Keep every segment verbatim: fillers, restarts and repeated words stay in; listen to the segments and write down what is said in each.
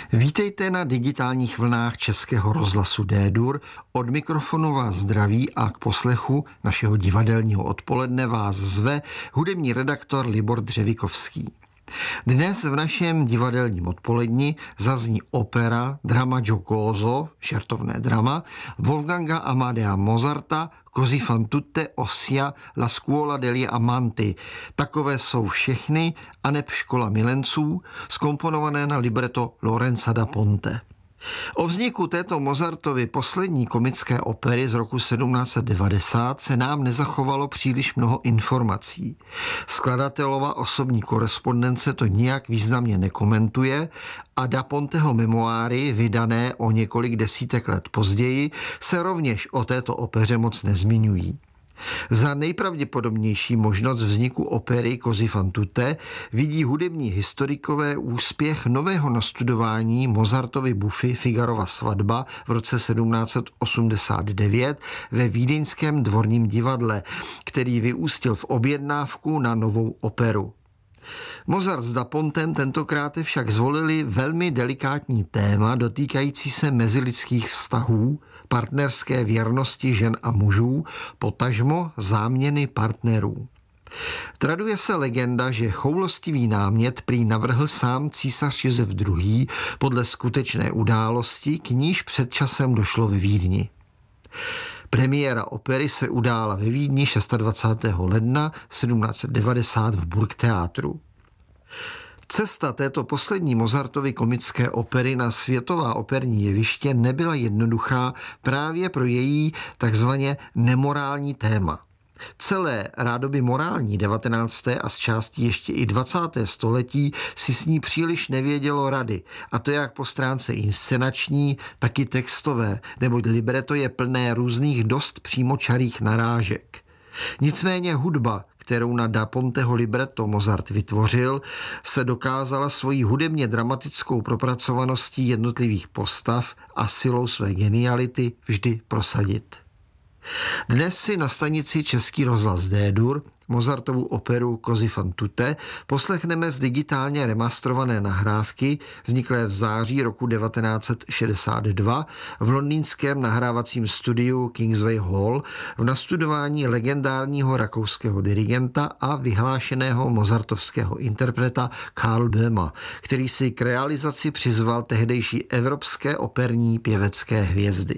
Vítejte na digitálních vlnách Českého rozhlasu D-Dur. Od mikrofonu vás zdraví a k poslechu našeho divadelního odpoledne vás zve hudební redaktor Libor Dřevikovský. Dnes v našem divadelním odpoledni zazní opera Drama giocoso, šertovné drama, Wolfganga Amadea Mozarta, Così fan tutte, ossia La scuola degli amanti. Takové jsou všechny, aneb Škola milenců, zkomponované na libreto Lorenza da Ponte. O vzniku této Mozartovy poslední komické opery z roku sedmnáct set devadesát se nám nezachovalo příliš mnoho informací. Skladatelova osobní korespondence to nijak významně nekomentuje a da Ponteho memoáry, vydané o několik desítek let později, se rovněž o této opeře moc nezmiňují. Za nejpravděpodobnější možnost vzniku opery Così fan tutte vidí hudební historikové úspěch nového nastudování Mozartovy Buffy Figarova svatba v roce sedmnáct set osmdesát devět ve vídeňském dvorním divadle, který vyústil v objednávku na novou operu. Mozart s da Pontem tentokrát však zvolili velmi delikátní téma dotýkající se mezilidských vztahů, partnerské věrnosti žen a mužů, potažmo záměny partnerů. Traduje se legenda, že choulostivý námět prý navrhl sám císař Josef druhý. podle skutečné události, k níž před časem došlo ve Vídni. Premiéra opery se udála ve Vídni dvacátého šestého ledna sedmnáct set devadesát v Burgtheatru. Cesta této poslední Mozartovy komické opery na světová operní jeviště nebyla jednoduchá právě pro její takzvaně nemorální téma. Celé rádoby morální devatenácté a z části ještě i dvacáté století si s ní příliš nevědělo rady, a to jak po stránce inscenační, tak i textové, neboť libreto je plné různých dost přímočarých narážek. Nicméně hudba, kterou na da Ponteho libretto Mozart vytvořil, se dokázala svojí hudebně dramatickou propracovaností jednotlivých postav a silou své geniality vždy prosadit. Dnes si na stanici Český rozhlas D-Dur Mozartovu operu Così fan tutte poslechneme z digitálně remastrované nahrávky vzniklé v září roku devatenáct set šedesát dva v londýnském nahrávacím studiu Kingsway Hall v nastudování legendárního rakouského dirigenta a vyhlášeného mozartovského interpreta Karla Böhma, který si k realizaci přizval tehdejší evropské operní pěvecké hvězdy.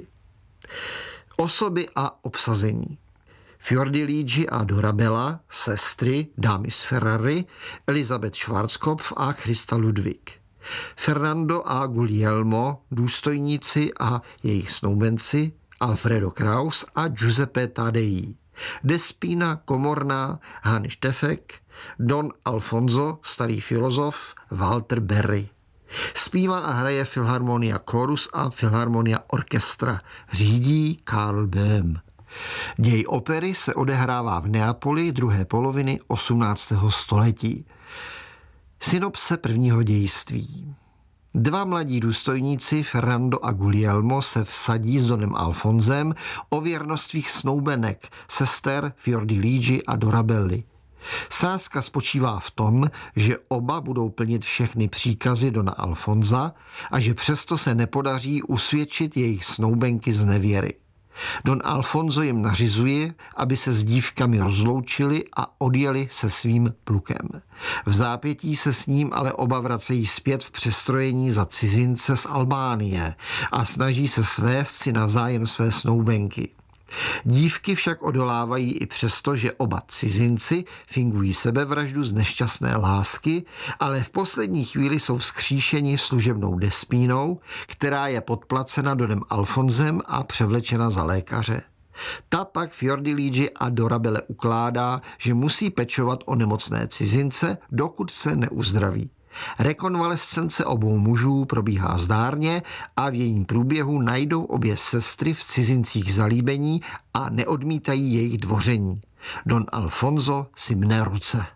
Osoby a obsazení. Fiordiligi a Dorabella, sestry, dámy z Ferrari, Elizabeth Schwarzkopf a Christa Ludwig. Fernando a Guglielmo, důstojníci a jejich snoubenci, Alfredo Kraus a Giuseppe Taddei. Despina Komorná, Hannes Štefek, Don Alfonso, starý filozof, Walter Berry. Zpívá a hraje Filharmonia Chorus a Filharmonia Orchestra. Řídí Karl Böhm. Děj opery se odehrává v Neapoli druhé poloviny osmnáctého století. Synopse prvního dějství. Dva mladí důstojníci Fernando a Guglielmo se vsadí s Donem Alfonzem o věrnost svých snoubenek, sester Fiordiligi a Dorabelly. Sázka spočívá v tom, že oba budou plnit všechny příkazy Dona Alfonza a že přesto se nepodaří usvědčit jejich snoubenky z nevěry. Don Alfonso jim nařizuje, aby se s dívkami rozloučili a odjeli se svým plukem. V zápětí se s ním ale oba vracejí zpět v přestrojení za cizince z Albánie a snaží se svést si navzájem své snoubenky. Dívky však odolávají i přesto, že oba cizinci fingují sebevraždu z nešťastné lásky, ale v poslední chvíli jsou vzkříšeni služebnou Despínou, která je podplacena Donem Alfonzem a převlečena za lékaře. Ta pak Fiordiligi a Dorabelle ukládá, že musí pečovat o nemocné cizince, dokud se neuzdraví. Rekonvalescence obou mužů probíhá zdárně a v jejím průběhu najdou obě sestry v cizincích zalíbení a neodmítají jejich dvoření. Don Alfonso si mne ruce.